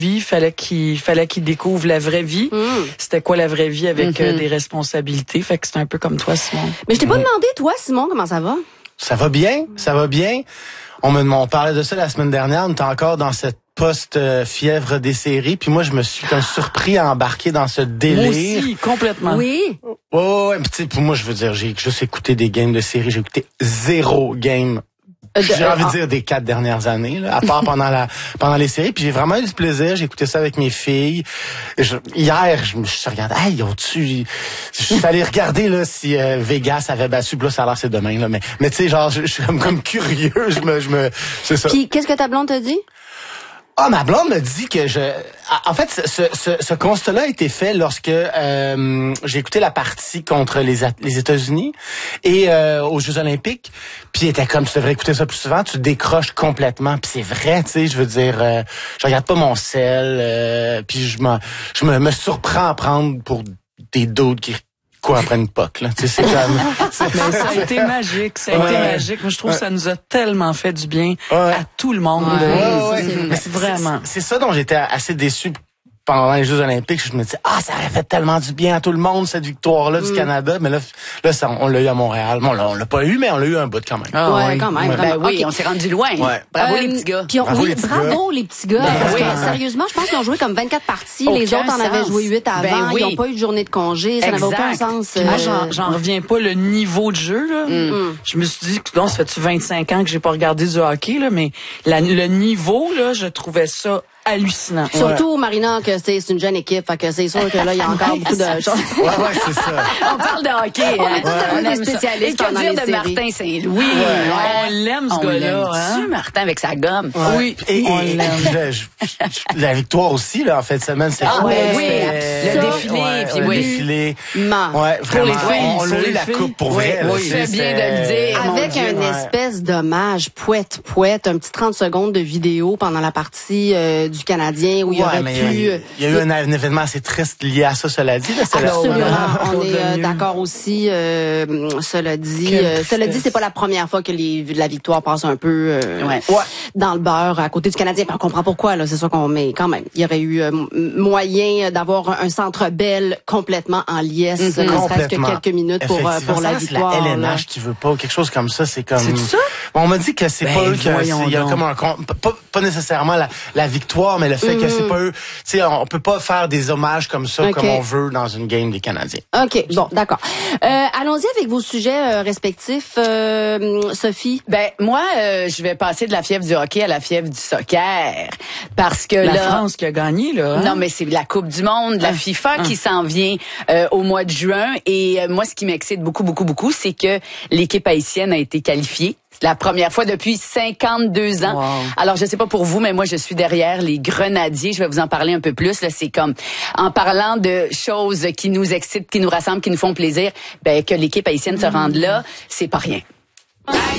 fallait qu'il découvre la vraie vie. C'était quoi la vraie vie avec des responsabilités. Fait que c'est un peu comme toi, Simon. Mais je t'ai pas demandé, toi, Simon, comment ça va? Ça va bien, ça va bien. On parlait de ça la semaine dernière, on était encore dans cette post-fièvre des séries, puis moi, je me suis comme surpris à embarquer dans ce délire. Moi aussi, complètement. Oui. Ouais, tu sais, pour moi, je veux dire, j'ai juste écouté des games de séries, j'ai écouté 0 game. J'ai envie de dire des 4 dernières années, là, à part pendant les séries, puis j'ai vraiment eu du plaisir, j'ai écouté ça avec mes filles. Hier, je me suis regardé, je suis allé regarder là si Vegas avait battu, puis là ça a l'air c'est demain là, mais tu sais genre je suis comme curieux, c'est ça. Puis qu'est-ce que ta blonde te dit? Ah, ma blonde me dit que en fait, ce constat-là a été fait lorsque j'ai écouté la partie contre les États-Unis et aux Jeux Olympiques. Puis elle était comme, tu devrais écouter ça plus souvent, tu décroches complètement. Puis c'est vrai, tu sais, je veux dire, je regarde pas mon sel, puis je me surprends à prendre pour des doutes qui après une POC, là. Tu sais, c'est comme... Mais ça a été magique, magique. Moi, je trouve que ça nous a tellement fait du bien à tout le monde. Vraiment. C'est ça dont j'étais assez déçu pendant les Jeux Olympiques. Je me disais, ça aurait fait tellement du bien à tout le monde, cette victoire-là du Canada. Mais là ça, on l'a eu à Montréal. Bon, on l'a pas eu, mais on l'a eu un bout quand même. Quand même. Ben oui, on s'est rendu loin. Ouais. Bravo les petits gars. Puis bravo les petits gars. Parce que, sérieusement, je pense qu'ils ont joué comme 24 parties. Les autres en avaient joué 8 avant. Ils n'ont pas eu de journée de congé. Ça n'avait aucun sens. Moi, j'en reviens pas, le niveau de jeu, là. Je me suis dit, ça fait-tu 25 ans que j'ai pas regardé du hockey, là, mais le niveau, là, je trouvais ça hallucinant. Surtout, Marina, que c'est une jeune équipe, fait que c'est sûr que là, il y a encore beaucoup de choses. Ouais, c'est ça. On parle de hockey. On est des spécialistes pendant les séries. Et que dire de Martin Saint-Louis? On l'aime, ce gars-là. Hein? Martin avec sa gomme. Oui. Et on l'aime. La victoire aussi, là, en fin de semaine, c'est le défilé. Puis le défilé. Ouais, pour les filles. On a eu la coupe pour vrai. Oui, c'est bien de le dire. Avec un espèce d'hommage poète, un petit 30 secondes de vidéo pendant la partie du Canadien où il y aurait pu... Il y a eu un événement assez triste lié à ça, cela dit. Là, absolument. On est d'accord aussi. Cela dit, c'est pas la première fois que la victoire passe un peu dans le beurre à côté du Canadien. On comprend pourquoi, là. C'est sûr qu'on met quand même. Il y aurait eu moyen d'avoir un Centre Bell complètement en liesse, ne serait-ce que quelques minutes pour la victoire. C'est la LNH qui veut pas quelque chose comme ça. C'est comme... C'est ça? On m'a dit que c'est pas eux il y a comme pas nécessairement la victoire, mais le fait que c'est pas eux, tu sais, on peut pas faire des hommages comme ça comme on veut dans une game des Canadiens. OK, bon, d'accord. Allons-y avec vos sujets respectifs, Sophie. Ben moi, je vais passer de la fièvre du hockey à la fièvre du soccer parce que la France qui a gagné là. Hein? Non, mais c'est la Coupe du monde, la FIFA qui s'en vient au mois de juin et moi ce qui m'excite beaucoup, c'est que l'équipe haïtienne a été qualifiée. La première fois depuis 52 ans. Wow. Alors, je sais pas pour vous, mais moi, je suis derrière les Grenadiers. Je vais vous en parler un peu plus. Là, c'est comme, en parlant de choses qui nous excitent, qui nous rassemblent, qui nous font plaisir, ben, que l'équipe haïtienne se rende là, c'est pas rien.